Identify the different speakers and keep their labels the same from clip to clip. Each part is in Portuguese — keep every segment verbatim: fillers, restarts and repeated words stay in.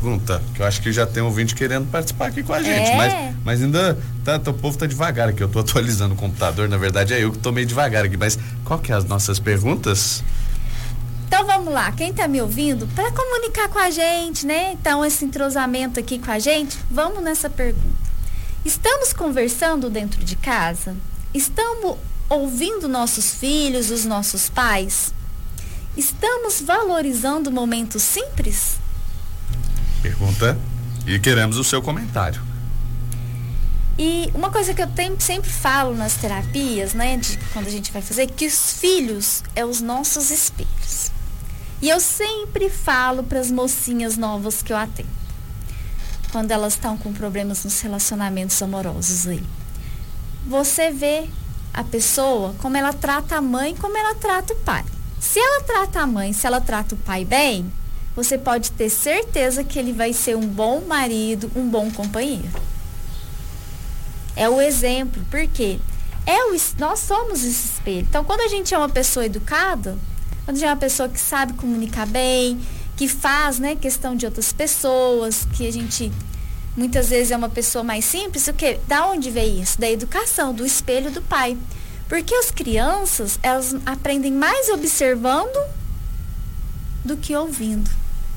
Speaker 1: pergunta, que eu acho que já tem um ouvinte querendo participar aqui com a gente,
Speaker 2: é.
Speaker 1: mas, mas ainda tá, o povo tá devagar aqui, eu tô atualizando o computador, na verdade é eu que tô meio devagar aqui, mas qual que é as nossas perguntas?
Speaker 2: Então vamos lá, quem tá me ouvindo, para comunicar com a gente, né? Então esse entrosamento aqui com a gente, vamos nessa pergunta. Estamos conversando dentro de casa? Estamos ouvindo nossos filhos, os nossos pais? Estamos valorizando momentos simples?
Speaker 1: Pergunta e queremos o seu comentário.
Speaker 2: E uma coisa que eu tem, sempre falo nas terapias, né, de, quando a gente vai fazer, que os filhos é os nossos espelhos. E eu sempre falo para as mocinhas novas que eu atendo, quando elas estão com problemas nos relacionamentos amorosos aí. Você vê a pessoa, como ela trata a mãe, como ela trata o pai. Se ela trata a mãe, se ela trata o pai bem, você pode ter certeza que ele vai ser um bom marido, um bom companheiro. É o exemplo, porque é o, nós somos esse espelho. Então, quando a gente é uma pessoa educada, quando a gente é uma pessoa que sabe comunicar bem, que faz, né, questão de outras pessoas, que a gente muitas vezes é uma pessoa mais simples, o quê? Da onde vem isso? Da educação, do espelho do pai. Porque as crianças, elas aprendem mais observando do que ouvindo.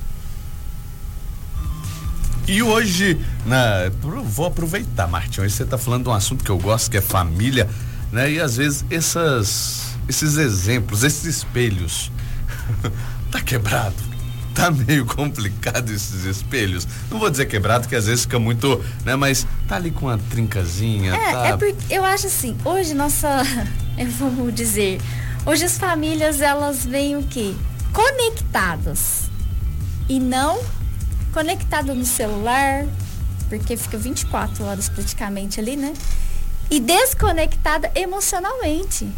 Speaker 1: E hoje, na, vou aproveitar, Martinho, hoje você está falando de um assunto que eu gosto, que é família, né? E às vezes essas, esses exemplos, esses espelhos, tá quebrado, tá meio complicado esses espelhos. Não vou dizer quebrado, que às vezes fica muito, né? Mas tá ali com uma trincazinha.
Speaker 2: É,
Speaker 1: tá...
Speaker 2: é porque eu acho assim, hoje nossa, vamos dizer, hoje as famílias, elas vêm o quê? Conectadas. E não conectada no celular, porque fica vinte e quatro horas praticamente ali, né? E desconectada emocionalmente.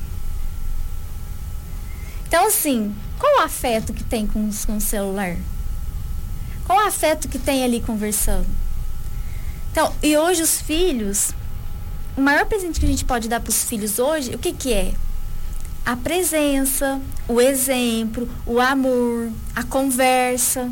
Speaker 2: Então, assim, qual o afeto que tem com, com o celular? Qual o afeto que tem ali conversando? Então, e hoje os filhos, o maior presente que a gente pode dar para os filhos hoje, o que que é? A presença, o exemplo, o amor, a conversa.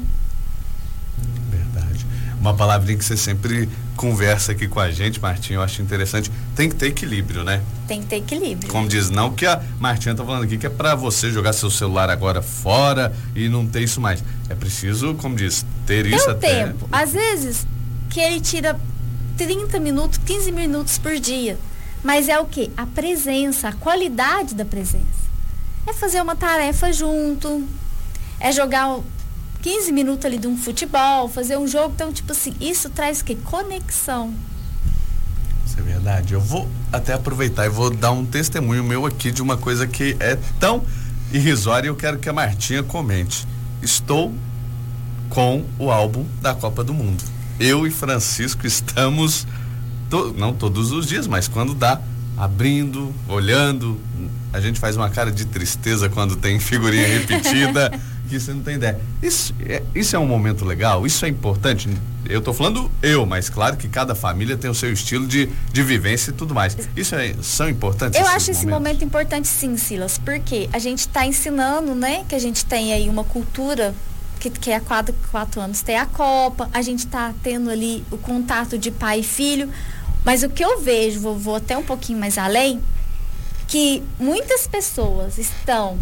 Speaker 1: Uma palavrinha que você sempre conversa aqui com a gente, Martinho, eu acho interessante. Tem que ter equilíbrio, né?
Speaker 2: Tem que ter equilíbrio.
Speaker 1: Como diz, não que a Martinha tá falando aqui que é pra você jogar seu celular agora fora e não ter isso mais. É preciso, como diz, ter
Speaker 2: tem
Speaker 1: isso
Speaker 2: um
Speaker 1: até...
Speaker 2: tempo. Às vezes, que ele tira trinta minutos, quinze minutos por dia. Mas é o quê? A presença, a qualidade da presença. É fazer uma tarefa junto, é jogar quinze minutos ali de um futebol, fazer um jogo. Então, tipo assim, isso traz o quê? Conexão.
Speaker 1: Isso é verdade. Eu vou até aproveitar e vou dar um testemunho meu aqui de uma coisa que é tão irrisória e eu quero que a Martinha comente. Estou com o álbum da Copa do Mundo. Eu e Francisco estamos, to, não todos os dias, mas quando dá, abrindo, olhando. A gente faz uma cara de tristeza quando tem figurinha repetida. Que você não tem ideia. Isso é, isso é um momento legal, isso é importante. Eu tô falando eu, mas claro que cada família tem o seu estilo de, de vivência e tudo mais. Isso é, são importantes?
Speaker 2: Eu acho esse
Speaker 1: momentos?
Speaker 2: momento importante sim, Silas, porque a gente está ensinando, né, que a gente tem aí uma cultura que, que há quatro, quatro anos tem a Copa, a gente está tendo ali o contato de pai e filho, mas o que eu vejo, vou, vou até um pouquinho mais além, que muitas pessoas estão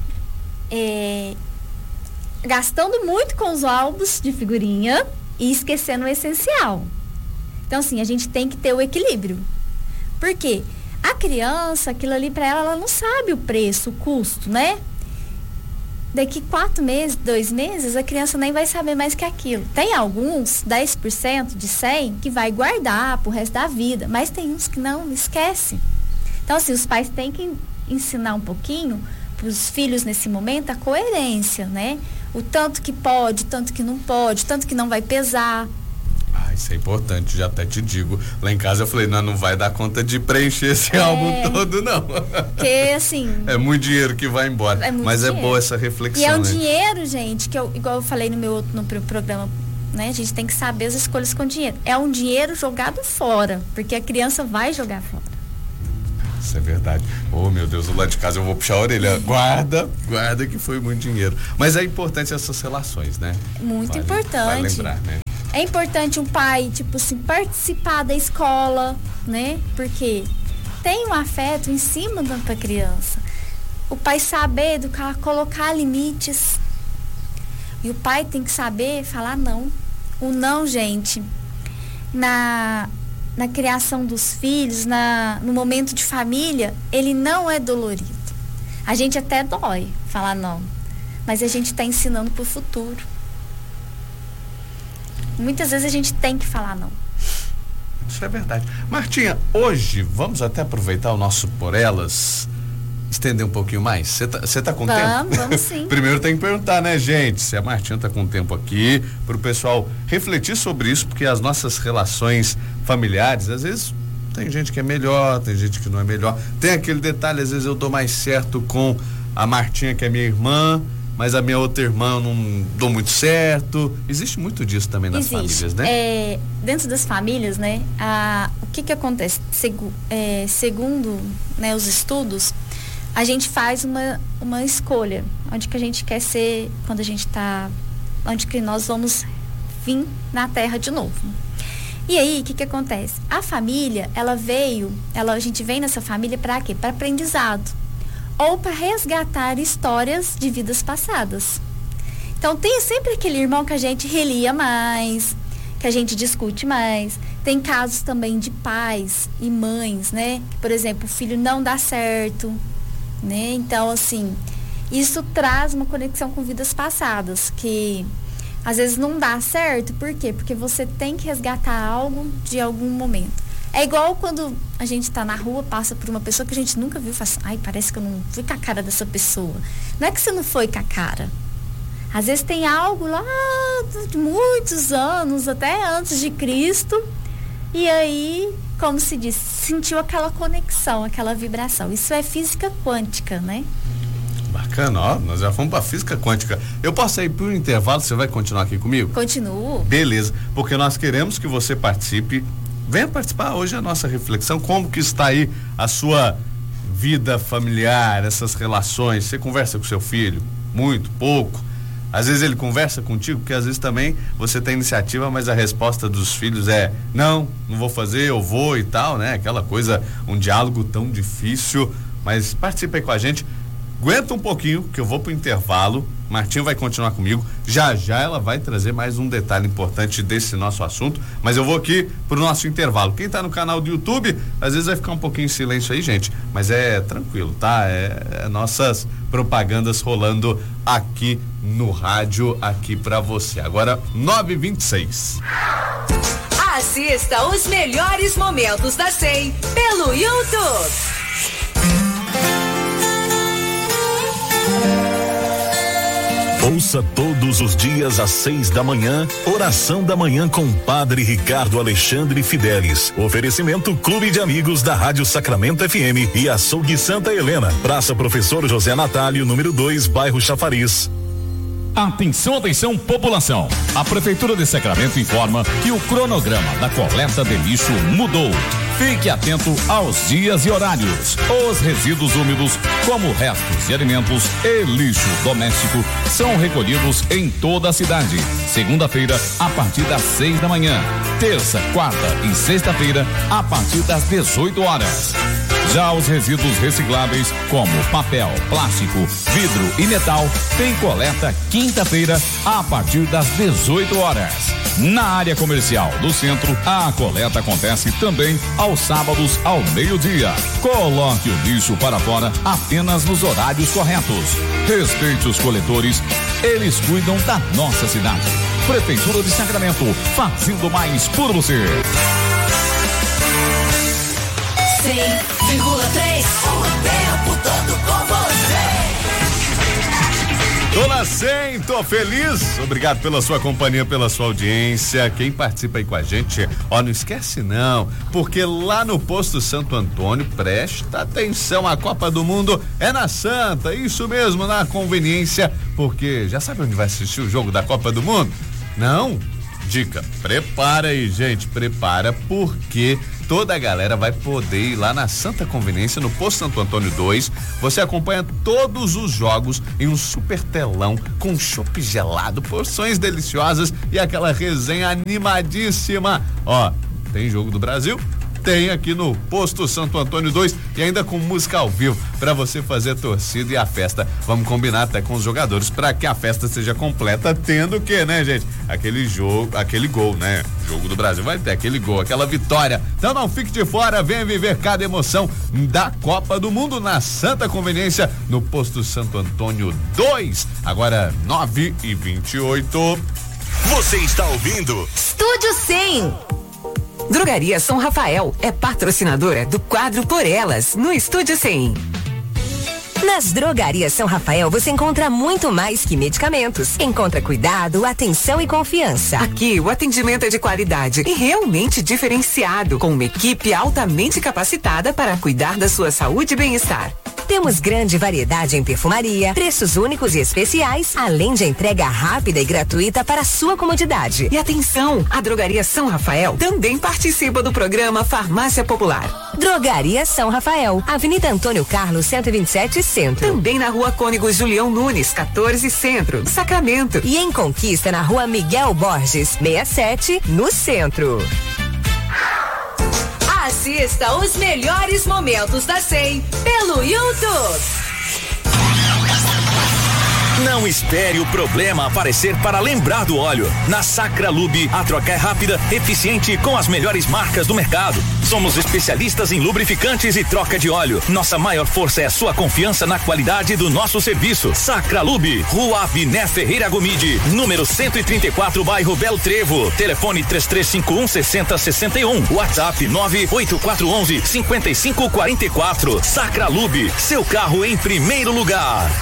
Speaker 2: é, gastando muito com os álbuns de figurinha e esquecendo o essencial. Então, assim, a gente tem que ter o equilíbrio. Por quê? A criança, aquilo ali para ela, ela não sabe o preço, o custo, né? Daqui quatro meses, dois meses, a criança nem vai saber mais que aquilo. Tem alguns, dez por cento de cem, que vai guardar pro resto da vida, mas tem uns que não, esquece. Então, assim, os pais têm que ensinar um pouquinho para os filhos nesse momento a coerência, né? O tanto que pode, o tanto que não pode, o tanto que não vai pesar.
Speaker 1: Ah, isso é importante, já até te digo. Lá em casa eu falei, não, não vai dar conta de preencher esse é, álbum todo, não.
Speaker 2: Porque, assim...
Speaker 1: É muito dinheiro que vai embora.
Speaker 2: É muito
Speaker 1: mas
Speaker 2: dinheiro.
Speaker 1: É boa essa reflexão,
Speaker 2: E é um
Speaker 1: né?
Speaker 2: dinheiro, gente, que eu, igual eu falei no meu no programa, né? A gente tem que saber as escolhas com dinheiro. É um dinheiro jogado fora, porque a criança vai jogar fora.
Speaker 1: Isso é verdade. Oh, meu Deus, do lado de casa eu vou puxar a orelha. Guarda, guarda que foi muito dinheiro. Mas é importante essas relações, né?
Speaker 2: Muito
Speaker 1: vale,
Speaker 2: importante.
Speaker 1: Vale lembrar, né?
Speaker 2: É importante um pai, tipo assim, participar da escola, né? Porque tem um afeto em cima da criança. O pai saber educar, colocar limites. E o pai tem que saber falar não. O não, gente, na, na criação dos filhos, na, no momento de família, ele não é dolorido. A gente até dói falar não, mas a gente está ensinando para o futuro. Muitas vezes a gente tem que falar não.
Speaker 1: Isso é verdade. Martinha, hoje vamos até aproveitar o nosso Por Elas, estender um pouquinho mais. Você tá, você tá com
Speaker 2: vamos,
Speaker 1: tempo?
Speaker 2: Vamos sim.
Speaker 1: Primeiro tem que perguntar, né, gente, se a Martinha tá com tempo aqui, para o pessoal refletir sobre isso, porque as nossas relações familiares, às vezes tem gente que é melhor, tem gente que não é melhor. Tem aquele detalhe, às vezes eu dou mais certo com a Martinha, que é minha irmã, mas a minha outra irmã eu não dou muito certo. Existe muito disso também nas
Speaker 2: Existe.
Speaker 1: famílias, né?
Speaker 2: É, dentro das famílias, né, a, o que que acontece? Segu, é, segundo, né, os estudos, a gente faz uma, uma escolha, onde que a gente quer ser, quando a gente está, onde que nós vamos vir na Terra de novo. E aí, o que que acontece? A família, ela veio, ela, a gente vem nessa família para quê? Para aprendizado. Ou para resgatar histórias de vidas passadas. Então, tem sempre aquele irmão que a gente relia mais, que a gente discute mais. Tem casos também de pais e mães, né? Por exemplo, o filho não dá certo, né? Então, assim, isso traz uma conexão com vidas passadas, que às vezes não dá certo. Por quê? Porque você tem que resgatar algo de algum momento. É igual quando a gente tá na rua, passa por uma pessoa que a gente nunca viu e fala assim, ai, parece que eu não fui com a cara dessa pessoa. Não é que você não foi com a cara. Às vezes tem algo lá de muitos anos, até antes de Cristo, e aí, como se diz, sentiu aquela conexão, aquela vibração. Isso é física quântica, né?
Speaker 1: Bacana, ó, nós já fomos para física quântica. Eu posso ir para o intervalo, você vai continuar aqui comigo?
Speaker 2: Continuo.
Speaker 1: Beleza, porque nós queremos que você participe. Venha participar hoje a nossa reflexão, como que está aí a sua vida familiar, essas relações. Você conversa com seu filho? Muito, pouco? Às vezes ele conversa contigo, porque às vezes também você tem iniciativa, mas a resposta dos filhos é não, não vou fazer, eu vou e tal, né? Aquela coisa, um diálogo tão difícil, mas participe aí com a gente. Aguenta um pouquinho, que eu vou pro intervalo. Martinha vai continuar comigo. Já já ela vai trazer mais um detalhe importante desse nosso assunto. Mas eu vou aqui pro nosso intervalo. Quem tá no canal do YouTube, às vezes vai ficar um pouquinho em silêncio aí, gente. Mas é tranquilo, tá? É, é nossas propagandas rolando aqui no rádio, aqui pra você. Agora, nove e vinte e seis.
Speaker 3: Assista os melhores momentos da C E M pelo YouTube.
Speaker 4: Ouça todos os dias às seis da manhã, Oração da Manhã com Padre Ricardo Alexandre Fidelis. Oferecimento Clube de Amigos da Rádio Sacramento F M e Açougue Santa Helena. Praça Professor José Natálio, número dois, bairro Chafariz.
Speaker 5: Atenção, atenção, população. A Prefeitura de Sacramento informa que o cronograma da coleta de lixo mudou. Fique atento aos dias e horários. Os resíduos úmidos, como restos de alimentos e lixo doméstico, são recolhidos em toda a cidade. Segunda-feira, a partir das seis da manhã. Terça, quarta e sexta-feira, a partir das dezoito horas. Já os resíduos recicláveis, como papel, plástico, vidro e metal, tem coleta quinta-feira, a partir das dezoito horas. Na área comercial do centro, a coleta acontece também aos sábados ao meio-dia. Coloque o lixo para fora apenas nos horários corretos. Respeite os coletores, eles cuidam da nossa cidade. Prefeitura de Sacramento, fazendo mais por você.
Speaker 3: cem vírgula três, o tempo todo com você.
Speaker 1: Dona cem, tô feliz. Obrigado pela sua companhia, pela sua audiência. Quem participa aí com a gente, ó, não esquece não, porque lá no Posto Santo Antônio, presta atenção, a Copa do Mundo é na Santa, isso mesmo, na conveniência, porque já sabe onde vai assistir o jogo da Copa do Mundo? Não? Dica, prepara aí, gente, prepara, porque toda a galera vai poder ir lá na Santa Conveniência, no Posto Santo Antônio dois. Você acompanha todos os jogos em um super telão com chopp gelado, porções deliciosas e aquela resenha animadíssima. Ó, tem jogo do Brasil? Tem aqui no Posto Santo Antônio dois e ainda com música ao vivo para você fazer torcida e a festa. Vamos combinar até com os jogadores para que a festa seja completa, tendo o que, né, gente? Aquele jogo, aquele gol, né? Jogo do Brasil vai ter aquele gol, aquela vitória. Então não fique de fora, venha viver cada emoção da Copa do Mundo na Santa Conveniência, no Posto Santo Antônio dois. Agora nove e vinte e oito.
Speaker 4: Você está ouvindo
Speaker 6: Estúdio cem. Drogaria São Rafael é patrocinadora do quadro Por Elas, no Estúdio cem. Nas Drogarias São Rafael você encontra muito mais que medicamentos. Encontra cuidado, atenção e confiança. Aqui o atendimento é de qualidade e realmente diferenciado, com uma equipe altamente capacitada para cuidar da sua saúde e bem-estar. Temos grande variedade em perfumaria, preços únicos e especiais, além de entrega rápida e gratuita para a sua comodidade. E atenção, a Drogaria São Rafael também participa do programa Farmácia Popular. Drogaria São Rafael, Avenida Antônio Carlos, cento e vinte e sete, Centro. Também na Rua Cônigo Julião Nunes, quatorze, Centro, Sacramento. E em Conquista, na Rua Miguel Borges, sessenta e sete, no Centro. Assista os melhores momentos da cem pelo YouTube.
Speaker 7: Não espere o problema aparecer para lembrar do óleo. Na Sacra Lube, a troca é rápida, eficiente e com as melhores marcas do mercado. Somos especialistas em lubrificantes e troca de óleo. Nossa maior força é a sua confiança na qualidade do nosso serviço. Sacra Lube, Rua Abiné Ferreira Gomide, número cento e trinta e quatro, bairro Belo Trevo. Telefone três três cinco um, seis zero seis um. WhatsApp nove oito quatro um um, cinco cinco quatro quatro. Sacra Lube, seu carro em primeiro lugar.